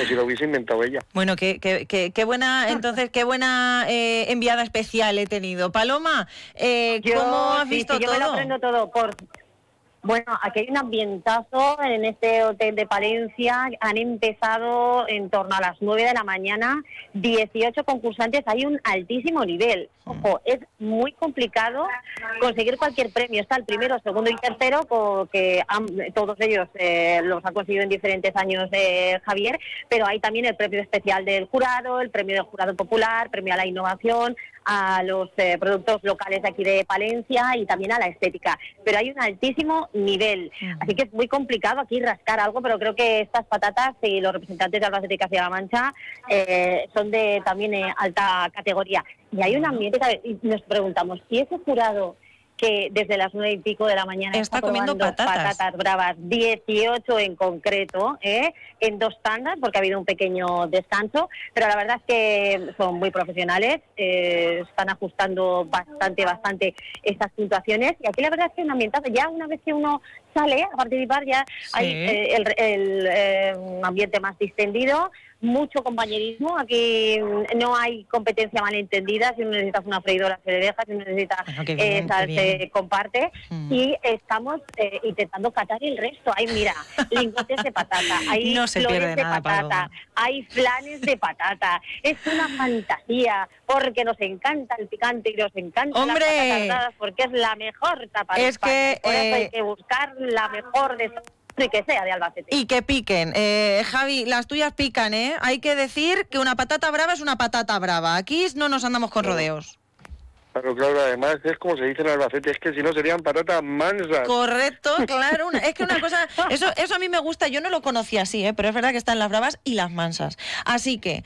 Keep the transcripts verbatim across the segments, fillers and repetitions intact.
como si lo hubiese inventado ella. Bueno, qué, qué, qué, qué buena, entonces, qué buena eh, enviada especial he tenido. Paloma, eh, yo, ¿cómo has sí, visto sí, yo todo? me lo aprendo todo por... Bueno, aquí hay un ambientazo en este hotel de Palencia. Han empezado en torno a las nueve de la mañana, dieciocho concursantes, hay un altísimo nivel. Ojo, es muy complicado conseguir cualquier premio. Está el primero, segundo y tercero, porque han, todos ellos eh, los ha conseguido en diferentes años eh, Javier, pero hay también el premio especial del jurado, el premio del jurado popular, premio a la innovación, a los eh, productos locales de aquí de Palencia y también a la estética. Pero hay un altísimo nivel, así que es muy complicado aquí rascar algo, pero creo que estas patatas y los representantes de Albacete y Castilla-La Mancha eh, son de también eh, alta categoría. Y hay un ambiente que y nos preguntamos, si ese jurado que desde las nueve y pico de la mañana está, está comiendo patatas. patatas bravas, dieciocho en concreto, ¿eh? en dos tandas, porque ha habido un pequeño descanso, pero la verdad es que son muy profesionales, eh, están ajustando bastante, bastante estas puntuaciones, y aquí la verdad es que un ambientazo, ya una vez que uno sale a participar, ya sí. hay eh, el, el eh, un ambiente más distendido, mucho compañerismo, aquí no hay competencia malentendida, si uno necesita una freidora se le deja, si uno necesita bueno, qué bien, esa, qué bien. se comparte, mm. y estamos eh, intentando catar el resto. Hay, mira, lingotes de patata, hay no se flores de nada, patata, Paloma. hay flanes de patata, es una fantasía, porque nos encanta el picante y nos encanta ¡Hombre! las patatas bravas, porque es la mejor tapa de es España, que, por eso eh... hay que buscar la mejor de y que sea de Albacete. Y que piquen. Eh, Javi, las tuyas pican, ¿eh? Hay que decir que una patata brava es una patata brava. Aquí no nos andamos con rodeos. Claro, claro, además es como se dice en Albacete, es que si no serían patatas mansas. Correcto, claro, una, es que una cosa, eso eso a mí me gusta, yo no lo conocía así, ¿eh? Pero es verdad que están las bravas y las mansas. Así que,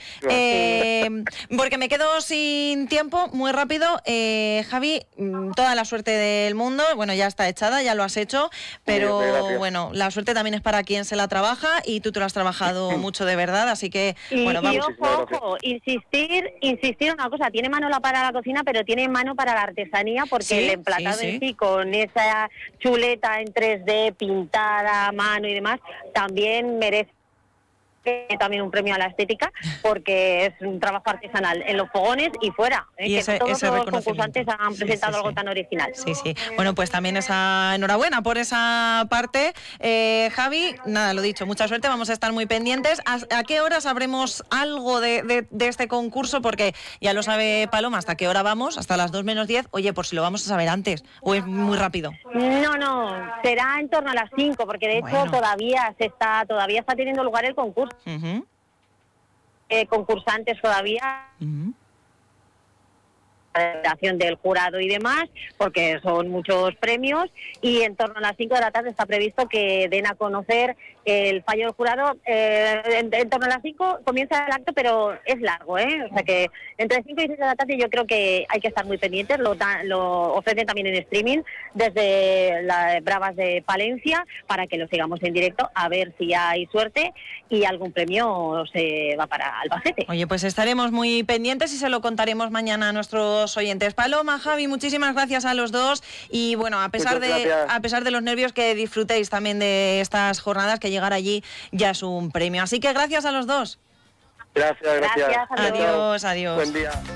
eh, porque me quedo sin tiempo, muy rápido, eh, Javi, toda la suerte del mundo, bueno, ya está echada, ya lo has hecho, pero Bien, bueno, la suerte también es para quien se la trabaja y tú te lo has trabajado mucho de verdad, así que, y, bueno, vamos. Y ojo, ojo, insistir, insistir una cosa, tiene mano para la cocina, pero tiene mano para la artesanía, porque sí, el emplatado sí, sí. en sí, con esa chuleta en tres D pintada a mano y demás, también merece también un premio a la estética, porque es un trabajo artesanal en los fogones y fuera, ¿eh? Y que ese, no todos ese los concursantes han sí, presentado sí, algo sí. tan original. Sí, sí. Bueno, pues también esa enhorabuena por esa parte. Eh, Javi, nada, lo dicho, mucha suerte, vamos a estar muy pendientes. ¿A, a qué hora sabremos algo de, de, de este concurso? Porque ya lo sabe Paloma, ¿hasta qué hora vamos? Hasta las dos menos diez. Oye, por si lo vamos a saber antes, o es muy rápido. No, no, será en torno a las cinco, porque de bueno. hecho todavía se está, todavía está teniendo lugar el concurso. Uh-huh. Eh, concursantes todavía, Uh-huh. la delegación del jurado y demás, porque son muchos premios, y en torno a las cinco de la tarde está previsto que den a conocer el fallo del jurado. Eh, en, en torno a las cinco comienza el acto, pero es largo, ¿eh? O sea que entre cinco y seis de la tarde yo creo que hay que estar muy pendientes, lo, da, lo ofrecen también en streaming desde las Bravas de Palencia, para que lo sigamos en directo, a ver si hay suerte y algún premio se va para Albacete. Oye, pues estaremos muy pendientes y se lo contaremos mañana a nuestros oyentes. Paloma, Javi, muchísimas gracias a los dos y bueno, a pesar de a pesar de los nervios, que disfrutéis también de estas jornadas, que llegar allí ya es un premio. Así que gracias a los dos. Gracias, gracias. Gracias, adiós, adiós. Buen día.